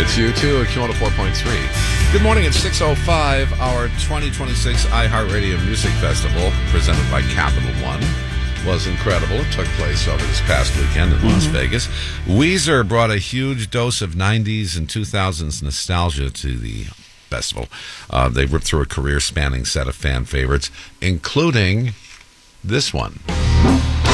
It's you too at Q104.3. Good morning. It's 6:05. Our 2026 iHeartRadio Music Festival, presented by Capital One, was incredible. It took place over this past weekend in Las Vegas. Weezer brought a huge dose of 90s and 2000s nostalgia to the festival. They ripped through a career-spanning set of fan favorites, including this one.